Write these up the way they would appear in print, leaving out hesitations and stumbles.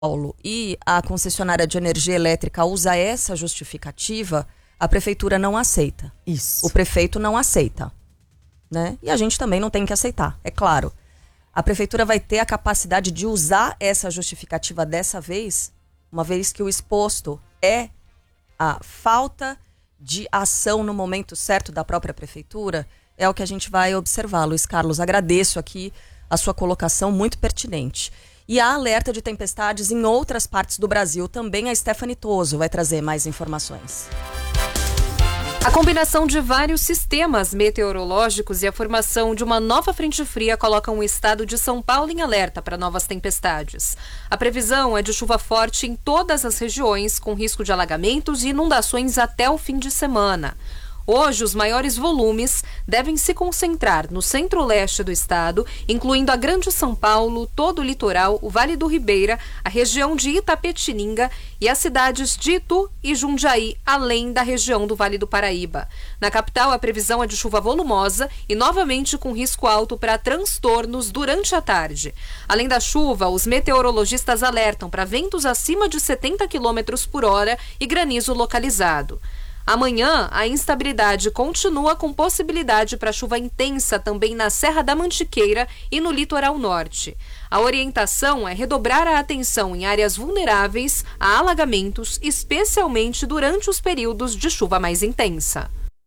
Paulo e a concessionária de energia elétrica usa essa justificativa, a prefeitura não aceita. Isso. O prefeito não aceita, né? E a gente também não tem que aceitar, é claro. A prefeitura vai ter a capacidade de usar essa justificativa dessa vez, uma vez que o exposto é a falta de ação no momento certo da própria prefeitura, é o que a gente vai observar. Luiz Carlos, agradeço aqui a sua colocação muito pertinente. E há alerta de tempestades em outras partes do Brasil. Também a Stephanie Toso vai trazer mais informações. A combinação de vários sistemas meteorológicos e a formação de uma nova frente fria colocam o estado de São Paulo em alerta para novas tempestades. A previsão é de chuva forte em todas as regiões, com risco de alagamentos e inundações até o fim de semana. Hoje, os maiores volumes devem se concentrar no centro-leste do estado, incluindo a Grande São Paulo, todo o litoral, o Vale do Ribeira, a região de Itapetininga e as cidades de Itu e Jundiaí, além da região do Vale do Paraíba. Na capital, a previsão é de chuva volumosa e novamente com risco alto para transtornos durante a tarde. Além da chuva, os meteorologistas alertam para ventos acima de 70 km por hora e granizo localizado. Amanhã, a instabilidade continua com possibilidade para chuva intensa também na Serra da Mantiqueira e no litoral norte. A orientação é redobrar a atenção em áreas vulneráveis a alagamentos, especialmente durante os períodos de chuva mais intensa.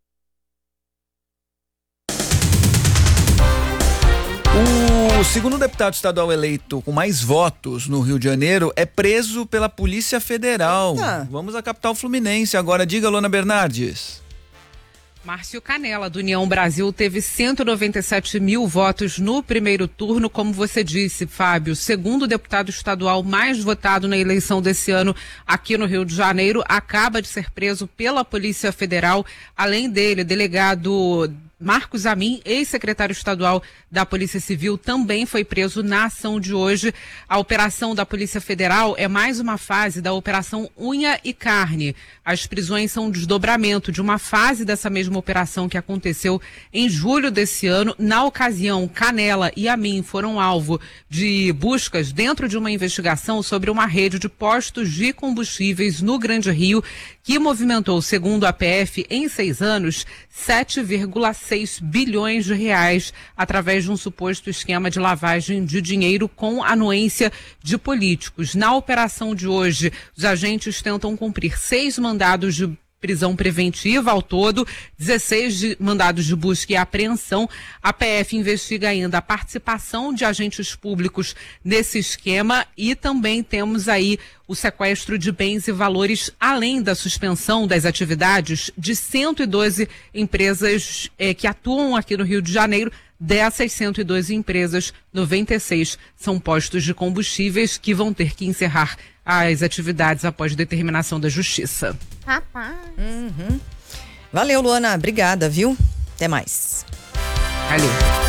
O segundo deputado estadual eleito com mais votos no Rio de Janeiro é preso pela Polícia Federal. Vamos à capital fluminense agora. Diga, Luana Bernardes. Márcio Canela, do União Brasil, teve 197 mil votos no primeiro turno. Como você disse, Fábio, o segundo deputado estadual mais votado na eleição desse ano aqui no Rio de Janeiro, acaba de ser preso pela Polícia Federal. Além dele, delegado Marcos Amin, ex-secretário estadual da Polícia Civil, também foi preso na ação de hoje. A operação da Polícia Federal é mais uma fase da Operação Unha e Carne. As prisões são um desdobramento de uma fase dessa mesma operação que aconteceu em julho desse ano. Na ocasião, Canela e Amin foram alvo de buscas dentro de uma investigação sobre uma rede de postos de combustíveis no Grande Rio, que movimentou, segundo a PF, em 6 anos, 7,6 bilhões de reais através de um suposto esquema de lavagem de dinheiro com anuência de políticos. Na operação de hoje, os agentes tentam cumprir 6 mandados de prisão preventiva ao todo, 16 mandados de busca e apreensão. A PF investiga ainda a participação de agentes públicos nesse esquema e também temos aí o sequestro de bens e valores, além da suspensão das atividades de 112 empresas que atuam aqui no Rio de Janeiro. Dessas 112 empresas, 96 são postos de combustíveis que vão ter que encerrar as atividades após determinação da Justiça. Rapaz. Valeu, Luana. Obrigada, viu? Até mais. Valeu.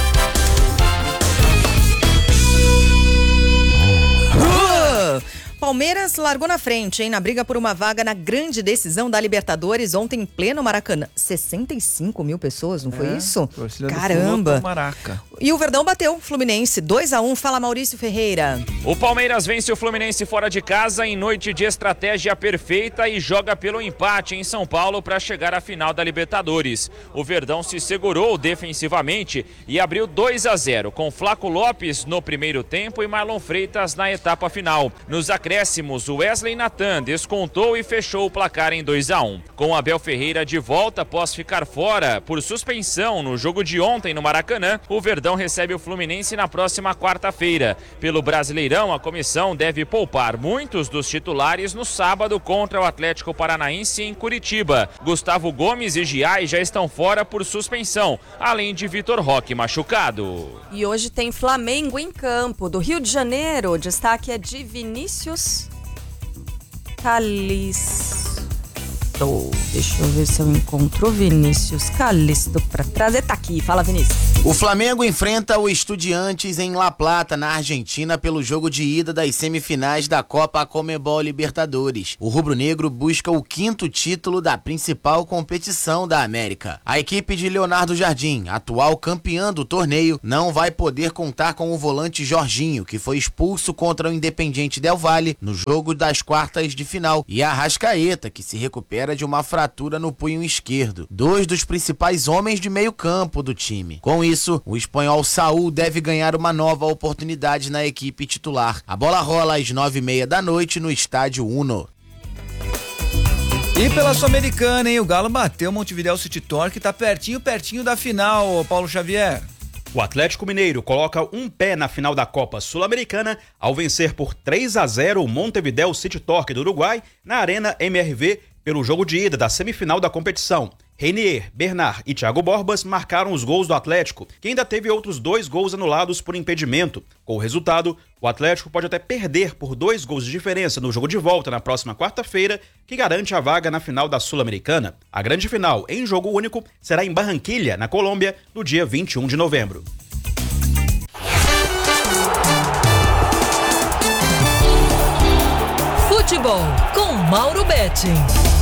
Palmeiras largou na frente, hein? Na briga por uma vaga na grande decisão da Libertadores ontem em pleno Maracanã. 65 mil pessoas, não foi isso? Caramba! E o Verdão bateu o Fluminense 2-1. Fala, Maurício Ferreira. O Palmeiras vence o Fluminense fora de casa em noite de estratégia perfeita e joga pelo empate em São Paulo para chegar à final da Libertadores. O Verdão se segurou defensivamente e abriu 2-0 com Flaco Lopes no primeiro tempo e Marlon Freitas na etapa final. Nos acréscimos, o Wesley Nathan descontou e fechou o placar em 2-1. Com Abel Ferreira de volta após ficar fora por suspensão no jogo de ontem no Maracanã, o Verdão recebe o Fluminense na próxima quarta-feira. Pelo Brasileirão, a comissão deve poupar muitos dos titulares no sábado contra o Atlético Paranaense em Curitiba. Gustavo Gomes e Giai já estão fora por suspensão, além de Vitor Roque machucado. E hoje tem Flamengo em campo. Do Rio de Janeiro, o destaque é de Vinícius Calisto. Deixa eu ver se eu encontro o Vinícius Calisto para trazer. Tá aqui, fala, Vinícius. O Flamengo enfrenta o Estudiantes em La Plata, na Argentina, pelo jogo de ida das semifinais da Copa Conmebol Libertadores. O rubro-negro busca o 5º título da principal competição da América. A equipe de Leonardo Jardim, atual campeã do torneio, não vai poder contar com o volante Jorginho, que foi expulso contra o Independiente Del Valle no jogo das quartas de final, e a Arrascaeta, que se recupera de uma fratura no punho esquerdo. 2 dos principais homens de meio campo do time. Com isso, o espanhol Saúl deve ganhar uma nova oportunidade na equipe titular. A bola rola às 9h30 da noite no Estádio Uno. E pela Sul-Americana, hein? O Galo bateu o Montevidéu City Torque, tá pertinho da final, Paulo Xavier. O Atlético Mineiro coloca um pé na final da Copa Sul-Americana ao vencer por 3-0 o Montevidéu City Torque do Uruguai na Arena MRV pelo jogo de ida da semifinal da competição. Reinier, Bernard e Thiago Borbas marcaram os gols do Atlético, que ainda teve outros 2 gols anulados por impedimento. Com o resultado, o Atlético pode até perder por 2 gols de diferença no jogo de volta na próxima quarta-feira, que garante a vaga na final da Sul-Americana. A grande final, em jogo único, será em Barranquilha, na Colômbia, no dia 21 de novembro. Futebol com Mauro Betting.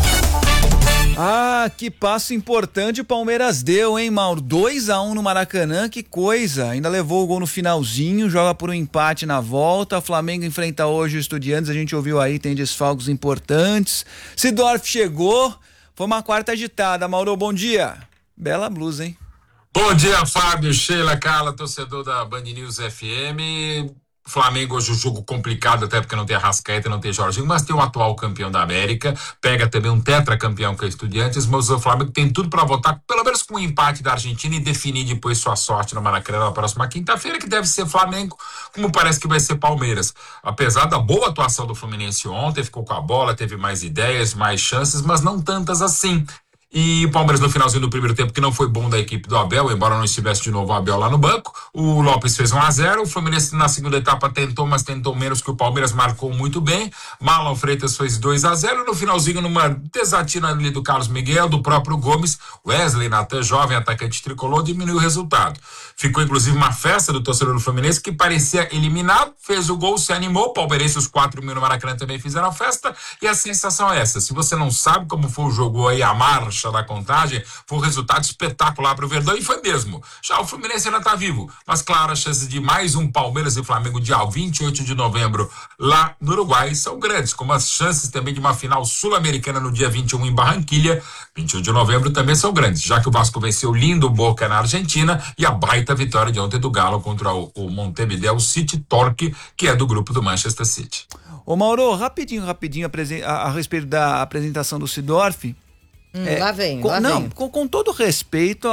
Ah, que passo importante o Palmeiras deu, hein, Mauro? 2-1 no Maracanã, que coisa. Ainda levou o gol no finalzinho, joga por um empate na volta. O Flamengo enfrenta hoje o Estudiantes, a gente ouviu aí, tem desfalques importantes. Seedorf chegou, foi uma quarta agitada. Mauro, bom dia. Bela blusa, hein? Bom dia, Fábio, Sheila, Carla, torcedor da Band News FM. Flamengo hoje um jogo complicado, até porque não tem Arrascaeta, não tem Jorginho, mas tem o atual campeão da América, pega também um tetracampeão que é Estudiantes, mas o Flamengo tem tudo para voltar, pelo menos com um empate da Argentina e definir depois sua sorte no Maracanã na próxima quinta-feira, que deve ser Flamengo, como parece que vai ser Palmeiras. Apesar da boa atuação do Fluminense ontem, ficou com a bola, teve mais ideias, mais chances, mas não tantas assim. E o Palmeiras no finalzinho do primeiro tempo, que não foi bom da equipe do Abel, embora não estivesse de novo o Abel lá no banco. O Lopes fez 1-0, o Fluminense na segunda etapa tentou, mas tentou menos, que o Palmeiras marcou muito bem. Marlon Freitas fez 2-0, no finalzinho numa desatina ali do Carlos Miguel, do próprio Gomes, Wesley Natan, jovem atacante tricolor, diminuiu o resultado. Ficou inclusive uma festa do torcedor do Fluminense, que parecia eliminado, fez o gol, se animou, o palmeirense, os 4.000 no Maracanã também fizeram a festa, e a sensação é essa: se você não sabe como foi o jogo aí, a marcha da contagem, foi um resultado espetacular para o Verdão, e foi mesmo. Já o Fluminense ainda está vivo, mas claro, as chances de mais um Palmeiras e Flamengo dia 28 de novembro lá no Uruguai são grandes, como as chances também de uma final sul-americana no dia 21 em Barranquilha, 21 de novembro, também são grandes, já que o Vasco venceu lindo Boca na Argentina e a baita vitória de ontem do Galo contra o Montevidéu City Torque, que é do grupo do Manchester City. Ô Mauro, rapidinho a respeito da apresentação do Seedorf. Lá vem. Com todo respeito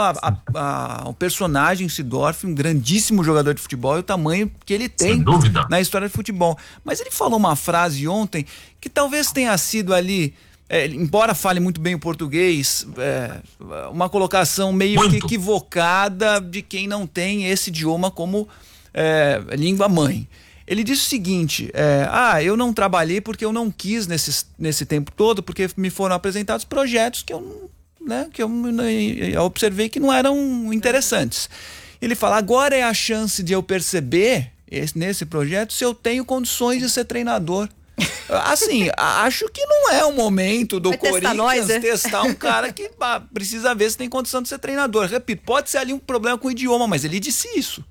ao personagem Seedorf, um grandíssimo jogador de futebol e o tamanho que ele tem na história de futebol. Mas ele falou uma frase ontem que talvez tenha sido ali, embora fale muito bem o português, uma colocação meio que equivocada de quem não tem esse idioma como língua mãe. Ele disse o seguinte, eu não trabalhei porque eu não quis nesse tempo todo, porque me foram apresentados projetos que eu observei que não eram interessantes. Ele fala, agora é a chance de eu perceber nesse projeto se eu tenho condições de ser treinador. Assim, acho que não é o momento do Corinthians testar um cara que precisa ver se tem condição de ser treinador. Repito, pode ser ali um problema com o idioma, mas ele disse isso.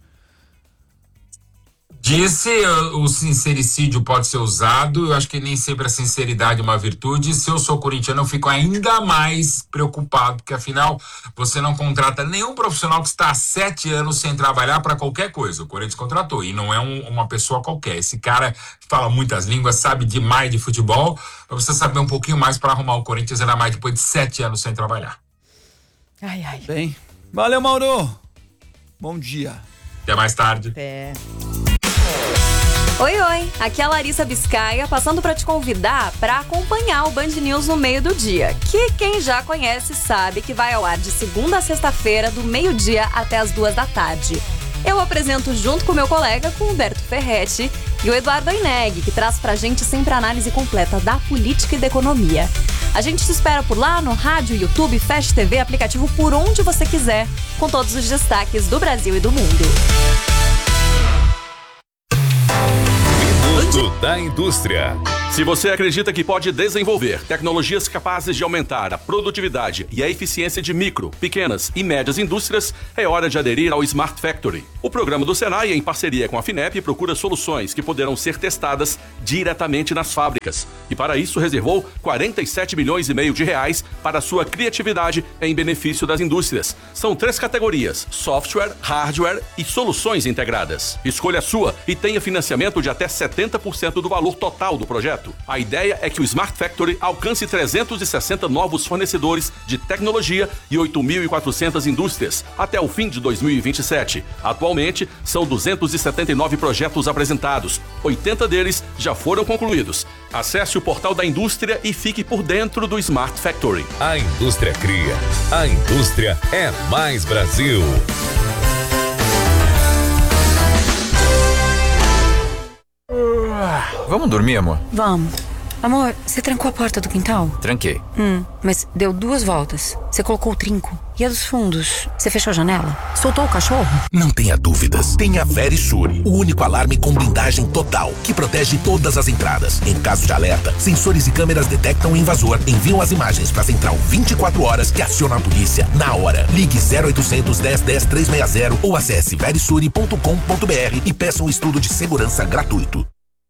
Disse, o sincericídio pode ser usado, eu acho que nem sempre a sinceridade é uma virtude. Se eu sou corintiano, eu fico ainda mais preocupado, porque afinal você não contrata nenhum profissional que está há 7 anos sem trabalhar para qualquer coisa. O Corinthians contratou, e não é uma pessoa qualquer. Esse cara fala muitas línguas, sabe demais de futebol, para você saber um pouquinho mais para arrumar o Corinthians, ainda mais depois de 7 anos sem trabalhar. Bem, valeu, Mauro. Bom dia. Até mais tarde. Oi, aqui é a Larissa Biscaia, passando para te convidar para acompanhar o Band News no meio do dia, que quem já conhece sabe que vai ao ar de segunda a sexta-feira, do meio-dia até as 2 da tarde. Eu apresento junto com meu colega, com o Humberto Ferretti, e o Eduardo Aineg, que traz pra gente sempre a análise completa da política e da economia. A gente te espera por lá no rádio, YouTube, Fast TV, aplicativo, por onde você quiser, com todos os destaques do Brasil e do mundo. Minuto da Indústria. Se você acredita que pode desenvolver tecnologias capazes de aumentar a produtividade e a eficiência de micro, pequenas e médias indústrias, é hora de aderir ao Smart Factory. O programa do Senai, em parceria com a FINEP, procura soluções que poderão ser testadas diretamente nas fábricas. E para isso reservou 47 milhões e meio de reais para sua criatividade em benefício das indústrias. São 3 categorias: software, hardware e soluções integradas. Escolha a sua e tenha financiamento de até 70% do valor total do projeto. A ideia é que o Smart Factory alcance 360 novos fornecedores de tecnologia e 8.400 indústrias até o fim de 2027. Atualmente, são 279 projetos apresentados. 80 deles já foram concluídos. Acesse o portal da indústria e fique por dentro do Smart Factory. A indústria cria. A indústria é mais Brasil. Vamos dormir, amor? Vamos. Amor, você trancou a porta do quintal? Tranquei. Mas deu 2 voltas. Você colocou o trinco. E a dos fundos? Você fechou a janela? Soltou o cachorro? Não tenha dúvidas. Tenha Verisure, o único alarme com blindagem total, que protege todas as entradas. Em caso de alerta, sensores e câmeras detectam o invasor, enviam as imagens para a central 24 horas que aciona a polícia na hora. Ligue 0800 10 10 360 ou acesse verisure.com.br e peça um estudo de segurança gratuito.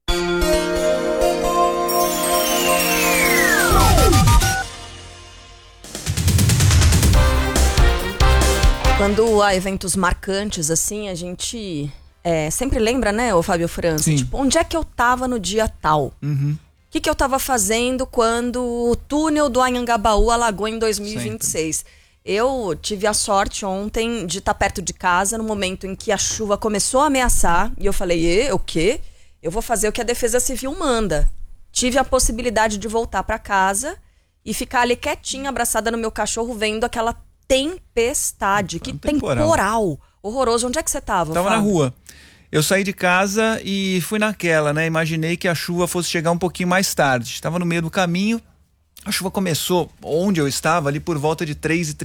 Quando há eventos marcantes, assim, a gente sempre lembra, né, ô Fábio França? Sim. Tipo, onde é que eu tava no dia tal? O que eu tava fazendo quando o túnel do Anhangabaú alagou em 2026? Sempre. Eu tive a sorte ontem de estar perto de casa no momento em que a chuva começou a ameaçar. E eu falei, o quê? Eu vou fazer o que a Defesa Civil manda. Tive a possibilidade de voltar para casa e ficar ali quietinha, abraçada no meu cachorro, vendo aquela tempestade. Que temporal horroroso. Onde é que você tava? Tava na rua. Eu saí de casa e fui naquela, né? Imaginei que a chuva fosse chegar um pouquinho mais tarde. Estava no meio do caminho. A chuva começou onde eu estava ali por volta de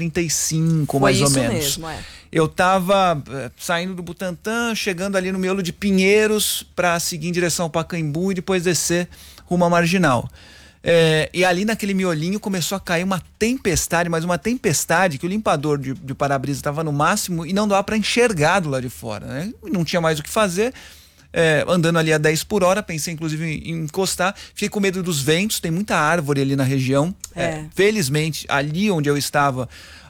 3h35, mais ou menos. Mesmo, Eu estava saindo do Butantã, chegando ali no miolo de Pinheiros para seguir em direção ao Pacaembu e depois descer rumo à Marginal. E ali naquele miolinho começou a cair uma tempestade, mas uma tempestade que o limpador de para-brisa estava no máximo e não dava para enxergar do lado de fora, né? Não tinha mais o que fazer, andando ali a 10 por hora, pensei inclusive em encostar, fiquei com medo dos ventos, tem muita árvore ali na região, felizmente ali onde eu estava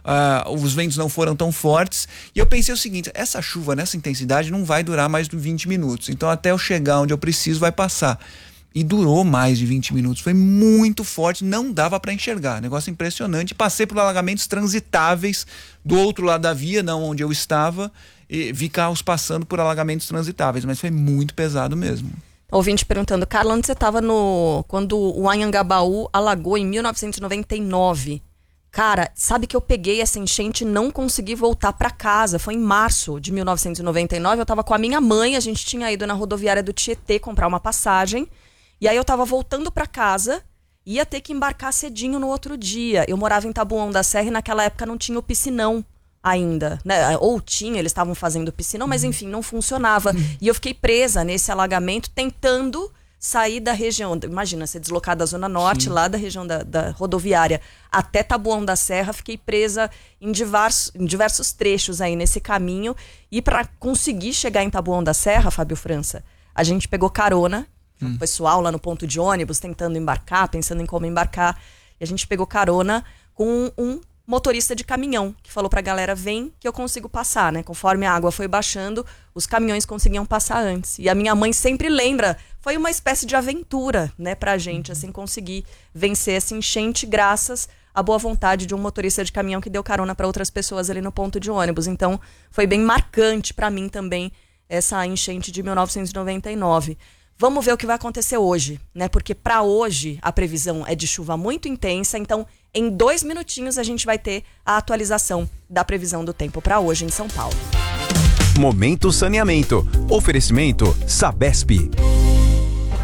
os ventos não foram tão fortes e eu pensei o seguinte, essa chuva nessa intensidade não vai durar mais de 20 minutos, então até eu chegar onde eu preciso vai passar. E durou mais de 20 minutos, foi muito forte, não dava para enxergar, negócio impressionante. Passei por alagamentos transitáveis do outro lado da via, não onde eu estava, e vi carros passando por alagamentos transitáveis, mas foi muito pesado mesmo. Ouvinte perguntando, Carla, onde você estava quando o Anhangabaú alagou em 1999? Cara, sabe que eu peguei essa enchente e não consegui voltar para casa, foi em março de 1999, eu estava com a minha mãe, a gente tinha ido na rodoviária do Tietê comprar uma passagem, e aí eu tava voltando pra casa, ia ter que embarcar cedinho no outro dia. Eu morava em Taboão da Serra e naquela época não tinha o piscinão ainda, né? Ou tinha, eles estavam fazendo piscinão, mas enfim, não funcionava. E eu fiquei presa nesse alagamento, tentando sair da região. Imagina, ser deslocada da Zona Norte, lá da região da rodoviária, até Taboão da Serra, fiquei presa em diversos trechos aí nesse caminho. E para conseguir chegar em Taboão da Serra, Fábio França, a gente pegou carona, o pessoal lá no ponto de ônibus tentando embarcar, pensando em como embarcar, e a gente pegou carona com um motorista de caminhão, que falou pra galera, vem que eu consigo passar, né? Conforme a água foi baixando, os caminhões conseguiam passar antes. E a minha mãe sempre lembra, foi uma espécie de aventura, né, pra gente, assim, conseguir vencer essa enchente graças à boa vontade de um motorista de caminhão que deu carona para outras pessoas ali no ponto de ônibus. Então, foi bem marcante pra mim também essa enchente de 1999. Vamos ver o que vai acontecer hoje, né? Porque para hoje a previsão é de chuva muito intensa, então em 2 minutinhos a gente vai ter a atualização da previsão do tempo para hoje em São Paulo. Momento Saneamento. Oferecimento Sabesp.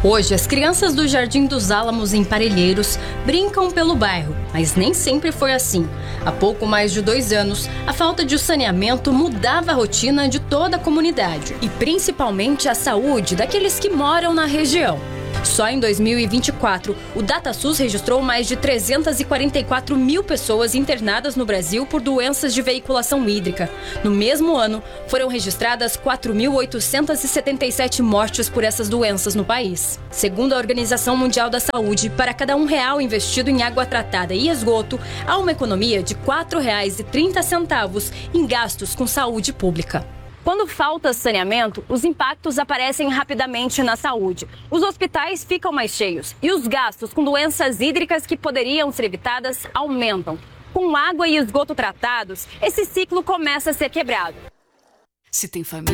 Hoje, as crianças do Jardim dos Álamos, em Parelheiros, brincam pelo bairro, mas nem sempre foi assim. Há pouco mais de 2 anos, a falta de saneamento mudava a rotina de toda a comunidade e principalmente a saúde daqueles que moram na região. Só em 2024, o DataSUS registrou mais de 344 mil pessoas internadas no Brasil por doenças de veiculação hídrica. No mesmo ano, foram registradas 4.877 mortes por essas doenças no país. Segundo a Organização Mundial da Saúde, para cada R$1 investido em água tratada e esgoto, há uma economia de R$ 4,30 em gastos com saúde pública. Quando falta saneamento, os impactos aparecem rapidamente na saúde. Os hospitais ficam mais cheios e os gastos com doenças hídricas que poderiam ser evitadas aumentam. Com água e esgoto tratados, esse ciclo começa a ser quebrado. Se tem família